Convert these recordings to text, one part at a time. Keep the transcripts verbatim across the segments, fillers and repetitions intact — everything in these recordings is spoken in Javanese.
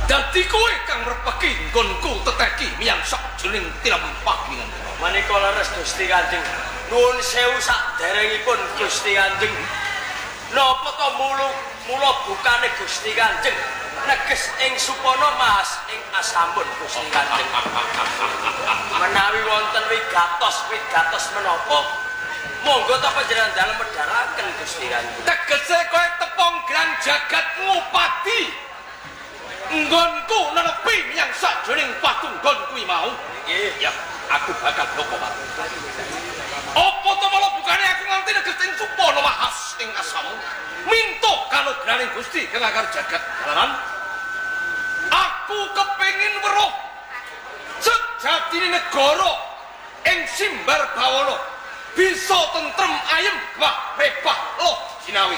Dadi kowe kang repeki nggonku teteki miyang sakjroning tirempah wingan. Menika leres Gusti Kanjeng. Nuwun sewu saderengipun Gusti Kanjeng. Napa to mulu mula bukane Gusti Kanjeng neges ing supana Mas ing asampun Gusti Kanjeng. Menawi wonten wigatos wigatos menapa monggo ta panjenengan dalem medharaken Gusti Kanjeng. Tegese kowe tepung gran jagat ngupati nggonku nenepi yang sakjroning patunggon kuwi mau. Nggih, ya aku bakal nopo, Pak. Apa to malah bukane aku nganti neges ing supana mahas ing asamu. Minto kanugrahaning Gusti kang agar jagat dalanan. Aku kepengin weruh sejatine negara ing Simbar Bawana bisa tentrem ayem wah bebas loh sinawi.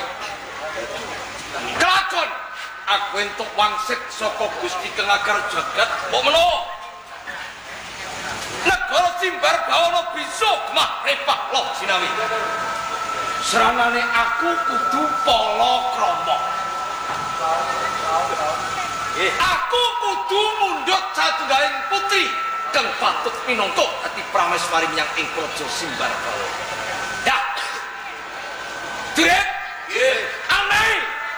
Kelakon aku entuk wangsit saka Gusti kang agar jagat kok menawa negara Simbar Bawana bisa gemah repah loh sinawi. Serangane aku kudu palakrama. Eh, aku kudu mundhut satunggaling putri kang patut minangka dadi prameswari menyang ing praja Simbar Bawana. Ya. Direk. Nggih. Aneh.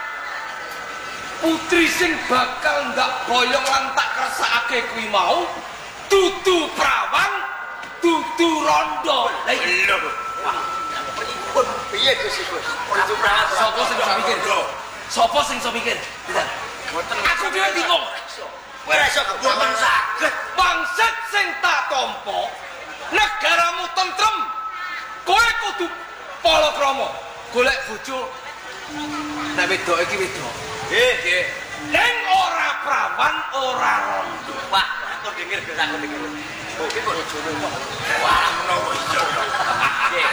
Putri sing bakal ndak boyong lan tak kersakake kuwi mau dudu prawang, dudu rondo. Lah iya. Wah, pun piye Gusti Gus? Dudu prawang. Sopo sing iso mikir? Sopo sing iso mikir? Aku dhewe bingung. Kowe ora iso mboten saged. Wangsit sing tak tampa negaramu tentrem. Kowe kudu palakrama. Golek bojo. Nek wedok iki wedok. Nggih, nggih. Ning ora prawan, ora rondo. Wah, aku denger Gus, aku denger. Oke kok bojone kok. Wah, menawa iya. Nggih.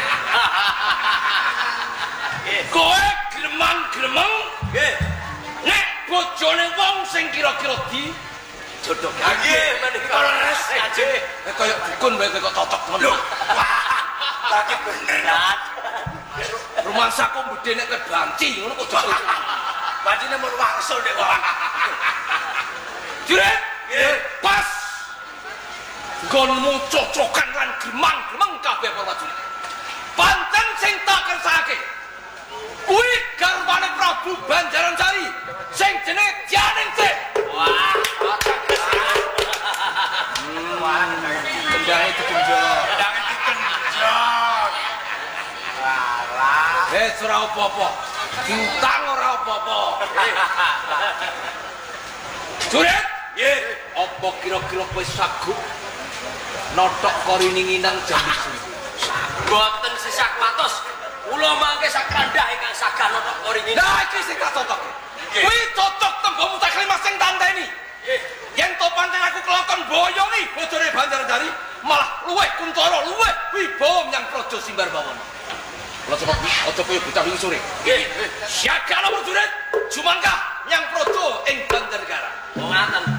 Nggih. Kowe gremang-gremeng. Nggih. Nek bojone wong sing kira-kira di jodoh. Nggih, menika leres aja. Eh kaya dukun wae kok cocok temen. Wah. Lagi beneran. Rumah saku budhe nek kebanci ngono kok cocok. Bacine mun wangsul nek kok. Direk. Nggih, pas. Nggonmu cocokan lan gremang-gremeng kabeh para prajurit. Pancen sing tak kersakake. Kuwi garwane Prabu Banjaransari sing jenenge Janingsih. Wah, wah, kendange digenjot. Kendange digenjot. Walah. Eh, ora apa-apa. Diutang ora apa-apa. Juret? Nggih. Apa kira-kira kowe sagup notok korininginang Janingsih? Mboten sisak watos. Kula mangke sak kandhah ingkang sagah notok koringin. Lah iki sing tak cocok. Kuwi cocok tembung taklimat sing tanteni. Nggih. Yen to pancen aku kelakon boyongi bojone Banjaransari, malah luweh kuntara, luweh wibawa menyang praja Simbar Bawana. Kula cepet aja kaya bocah wingi sore. Nggih. Siaga prajurit, jumangkah nyang praja ing Banjarnegara. Oh ngaten.